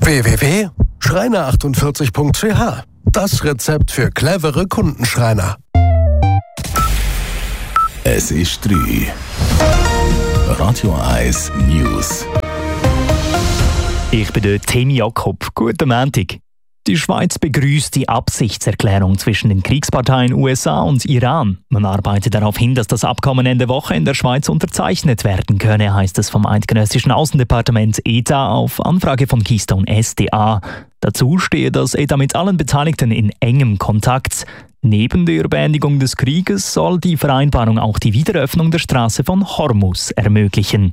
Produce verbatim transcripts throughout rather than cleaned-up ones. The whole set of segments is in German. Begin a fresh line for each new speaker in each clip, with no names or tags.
w w w punkt schreiner achtundvierzig punkt c h. Das Rezept für clevere Kundenschreiner.
Es ist drei. Radio eins News.
Ich bin der Tim Jakob. Guten Montag. Die Schweiz begrüßt die Absichtserklärung zwischen den Kriegsparteien U S A und Iran. Man arbeitet darauf hin, dass das Abkommen Ende Woche in der Schweiz unterzeichnet werden könne, heißt es vom eidgenössischen Außendepartement E T A auf Anfrage von Keystone S D A. Dazu stehe das E T A mit allen Beteiligten in engem Kontakt. Neben der Beendigung des Krieges soll die Vereinbarung auch die Wiederöffnung der Straße von Hormuz ermöglichen.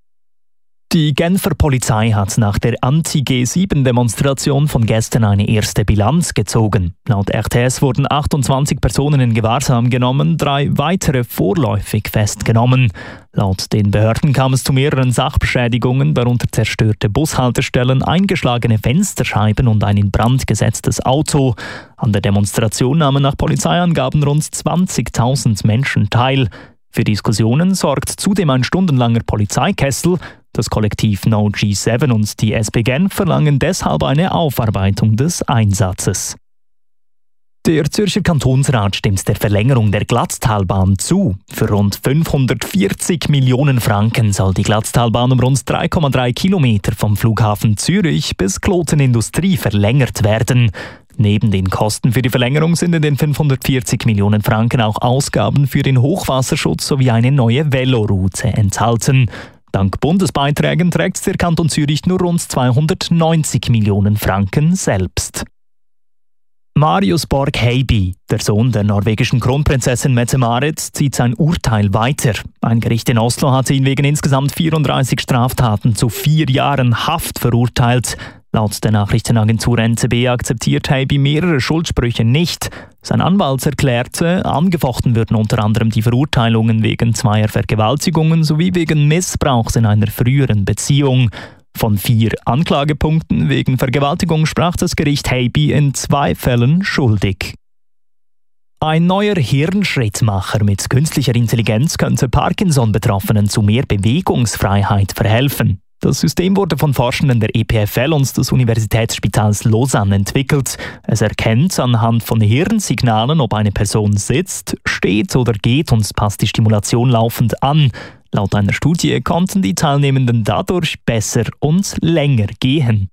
Die Genfer Polizei hat nach der Anti-G sieben Demonstration von gestern eine erste Bilanz gezogen. Laut R T S wurden achtundzwanzig Personen in Gewahrsam genommen, drei weitere vorläufig festgenommen. Laut den Behörden kam es zu mehreren Sachbeschädigungen, darunter zerstörte Bushaltestellen, eingeschlagene Fensterscheiben und ein in Brand gesetztes Auto. An der Demonstration nahmen nach Polizeiangaben rund zwanzigtausend Menschen teil. Für Diskussionen sorgt zudem ein stundenlanger Polizeikessel. Das Kollektiv No G sieben und die S P Genf verlangen deshalb eine Aufarbeitung des Einsatzes. Der Zürcher Kantonsrat stimmt der Verlängerung der Glatztalbahn zu. Für rund fünfhundertvierzig Millionen Franken soll die Glatztalbahn um rund drei Komma drei Kilometer vom Flughafen Zürich bis Kloten Industrie verlängert werden. Neben den Kosten für die Verlängerung sind in den fünfhundertvierzig Millionen Franken auch Ausgaben für den Hochwasserschutz sowie eine neue Veloroute enthalten. Dank Bundesbeiträgen trägt der Kanton Zürich nur rund zweihundertneunzig Millionen Franken selbst. Marius Borg Heiby, der Sohn der norwegischen Kronprinzessin Mette-Marit, zieht sein Urteil weiter. Ein Gericht in Oslo hat ihn wegen insgesamt vierunddreißig Straftaten zu vier Jahren Haft verurteilt. Laut der Nachrichtenagentur N Z B akzeptiert Heiby mehrere Schuldsprüche nicht. Sein Anwalt erklärte, angefochten würden unter anderem die Verurteilungen wegen zweier Vergewaltigungen sowie wegen Missbrauchs in einer früheren Beziehung. Von vier Anklagepunkten wegen Vergewaltigung sprach das Gericht Heiby in zwei Fällen schuldig. Ein neuer Hirnschrittmacher mit künstlicher Intelligenz könnte Parkinson-Betroffenen zu mehr Bewegungsfreiheit verhelfen. Das System wurde von Forschenden der E P F L und des Universitätsspitals Lausanne entwickelt. Es erkennt anhand von Hirnsignalen, ob eine Person sitzt, steht oder geht und passt die Stimulation laufend an. Laut einer Studie konnten die Teilnehmenden dadurch besser und länger gehen.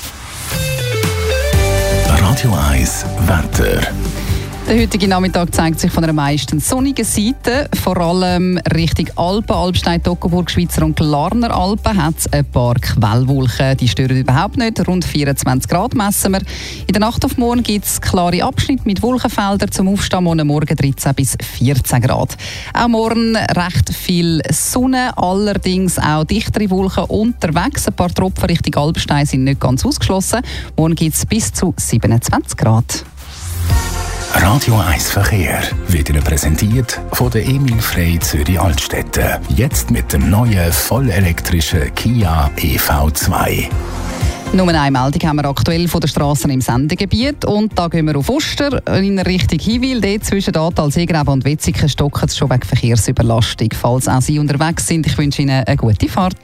Radio eins Wetter.
Der heutige Nachmittag zeigt sich von einer meistens sonnigen Seite. Vor allem Richtung Alpen, Alpstein, Toggenburg, Schweizer und Glarner Alpen hat es ein paar Quellwolken. Die stören überhaupt nicht. Rund vierundzwanzig Grad messen wir. In der Nacht auf morgen gibt es klare Abschnitte mit Wolkenfeldern zum Aufstehen. Morgen dreizehn bis vierzehn Grad. Auch morgen recht viel Sonne, allerdings auch dichtere Wolken unterwegs. Ein paar Tropfen Richtung Alpstein sind nicht ganz ausgeschlossen. Morgen gibt es bis zu siebenundzwanzig Grad.
Radio eins Verkehr wird Ihnen präsentiert von der Emil Frey Zürich Altstädte. Jetzt mit dem neuen vollelektrischen Kia E V zwei.
Nur eine Meldung haben wir aktuell von den Strassen im Sendegebiet. Und da gehen wir auf Oster in Richtung Hinwil. Dort zwischen Atal, Seegraben und Wetzikon stocken es schon wegen Verkehrsüberlastung. Falls auch Sie unterwegs sind, ich wünsche Ihnen eine gute Fahrt.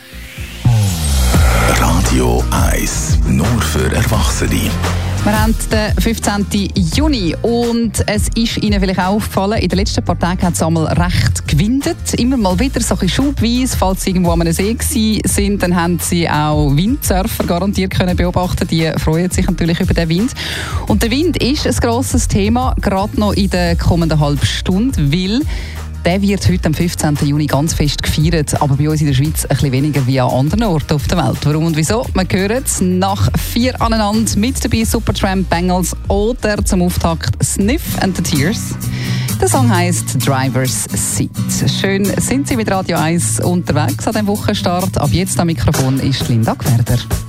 Radio eins, nur für Erwachsene.
Wir haben den fünfzehnten Juni und es ist Ihnen vielleicht auch aufgefallen, in den letzten paar Tagen hat es einmal recht gewindet. Immer mal wieder so ein bisschen schubweise. Falls Sie irgendwo am See sind, dann haben Sie auch Windsurfer garantiert können beobachten. Die freuen sich natürlich über den Wind. Und der Wind ist ein grosses Thema, gerade noch in der kommenden halben Stunde, weil der wird heute am fünfzehnten Juni ganz fest gefeiert, aber bei uns in der Schweiz ein bisschen weniger wie an anderen Orten auf der Welt. Warum und wieso? Wir hören es nach vier aneinander, mit dabei Supertramp, Bangles oder zum Auftakt Sniff and the Tears. Der Song heisst Driver's Seat. Schön sind Sie mit Radio eins unterwegs an diesem Wochenstart. Ab jetzt am Mikrofon ist Linda Gwerder.